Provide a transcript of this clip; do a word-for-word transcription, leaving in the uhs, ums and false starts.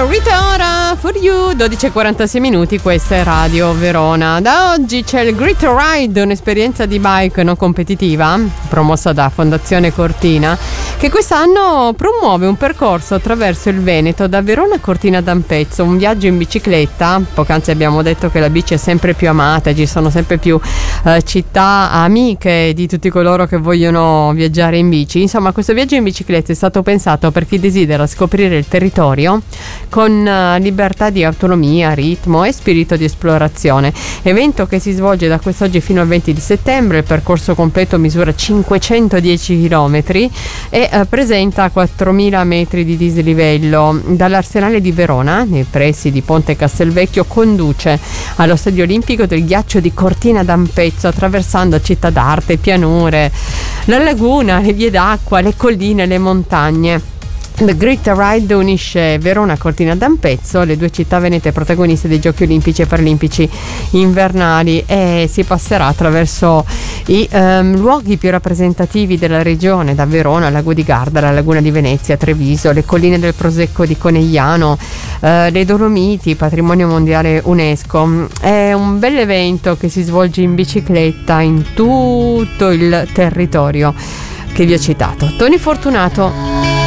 Rita Ora for you, dodici e quarantasei minuti, questa è Radio Verona. Da oggi c'è il Grit Ride, un'esperienza di bike non competitiva promossa da Fondazione Cortina, che quest'anno promuove un percorso attraverso il Veneto da Verona a Cortina d'Ampezzo, un viaggio in bicicletta. Poc'anzi abbiamo detto che la bici è sempre più amata, ci sono sempre più eh, città amiche di tutti coloro che vogliono viaggiare in bici. Insomma, questo viaggio in bicicletta è stato pensato per chi desidera scoprire il territorio con uh, libertà di autonomia, ritmo e spirito di esplorazione. Evento che si svolge da quest'oggi fino al venti di settembre. Il percorso completo misura cinquecentodieci chilometri e uh, presenta quattromila metri di dislivello. Dall'Arsenale di Verona, nei pressi di Ponte Castelvecchio, conduce allo Stadio Olimpico del Ghiaccio di Cortina d'Ampezzo, attraversando città d'arte, pianure, la laguna, le vie d'acqua, le colline, le montagne. The Grit Ride unisce Verona a Cortina d'Ampezzo, le due città venete protagoniste dei Giochi Olimpici e Paralimpici invernali, e si passerà attraverso i um, luoghi più rappresentativi della regione, da Verona al Lago di Garda, la Laguna di Venezia, Treviso, le colline del Prosecco di Conegliano, uh, le Dolomiti, patrimonio mondiale UNESCO. È un bel evento che si svolge in bicicletta in tutto il territorio che vi ho citato. Tony Fortunato.